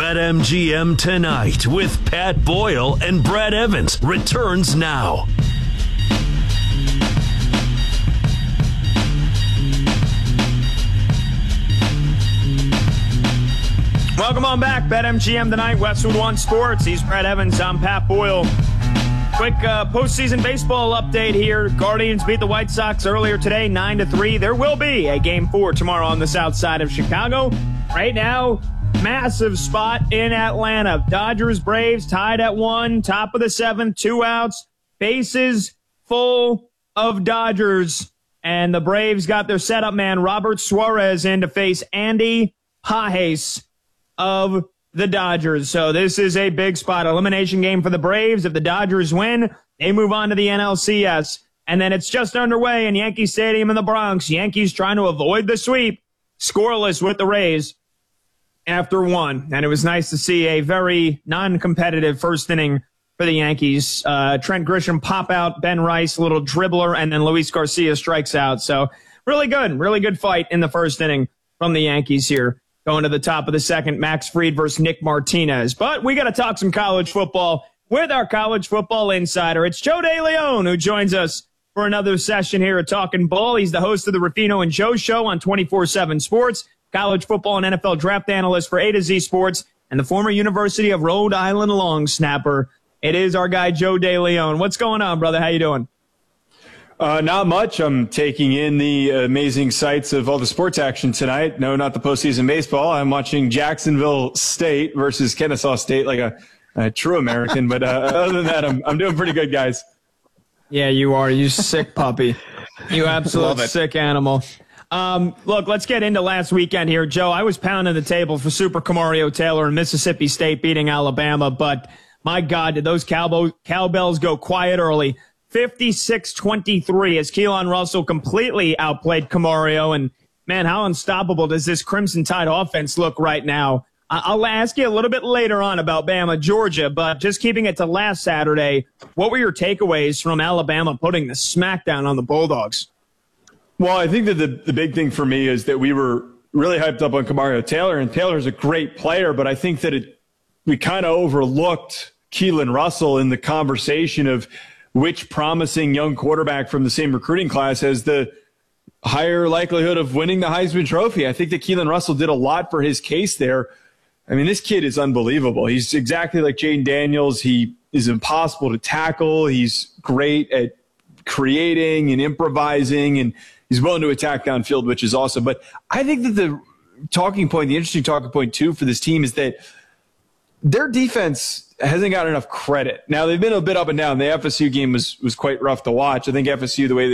BetMGM Tonight with Pat Boyle and Brad Evans returns now. Welcome on back. BetMGM Tonight, Westwood One Sports. He's Brad Evans. I'm Pat Boyle. Quick postseason baseball update here. Guardians beat the White Sox earlier today, 9-3. There will be a Game 4 tomorrow on the south side of Chicago. Right now, massive spot in Atlanta. Dodgers, Braves tied at 1, top of the 7th, 2 outs, bases full of Dodgers. And the Braves got their setup man, Robert Suarez, in to face Andy Pages of the Dodgers. So this is a big spot. Elimination game for the Braves. If the Dodgers win, they move on to the NLCS. And then it's just underway in Yankee Stadium in the Bronx. Yankees trying to avoid the sweep. Scoreless with the Rays after 1. And it was nice to see a very non-competitive first inning for the Yankees. Trent Grisham pop out, Ben Rice, a little dribbler, and then Luis Garcia strikes out. So really good fight in the first inning from the Yankees here. Going to the top of the second, Max Fried versus Nick Martinez. But we got to talk some college football with our college football insider. It's Joe DeLeon who joins us for another session here at Talking Ball. He's the host of the Ruffino and Joe Show on 24/7 Sports, college football and NFL draft analyst for A to Z Sports, and the former University of Rhode Island long snapper. It is our guy, Joe DeLeon. What's going on, brother? How you doing? Not much. I'm taking in the amazing sights of all the sports action tonight. No, not the postseason baseball. I'm watching Jacksonville State versus Kennesaw State like a true American. But other than that, I'm doing pretty good, guys. Yeah, you are. You sick puppy. You absolute sick animal. Look, let's get into last weekend here. Joe, I was pounding the table for Super Camario Taylor and Mississippi State beating Alabama. But, my God, did those cowbells go quiet early. 56-23 as Keelan Russell completely outplayed Camario. And, man, how unstoppable does this Crimson Tide offense look right now? I'll ask you a little bit later on about Bama, Georgia, but just keeping it to last Saturday, what were your takeaways from Alabama putting the smackdown on the Bulldogs? Well, I think that the big thing for me is that we were really hyped up on Camario Taylor, and Taylor's a great player, but I think that we kind of overlooked Keelan Russell in the conversation of which promising young quarterback from the same recruiting class has the higher likelihood of winning the Heisman Trophy. I think that Keelan Russell did a lot for his case there. I mean, this kid is unbelievable. He's exactly like Jayden Daniels. He is impossible to tackle. He's great at creating and improvising, and he's willing to attack downfield, which is awesome. But I think that the interesting talking point, too, for this team is that their defense hasn't gotten enough credit. Now, they've been a bit up and down. The FSU game was quite rough to watch. I think FSU, the way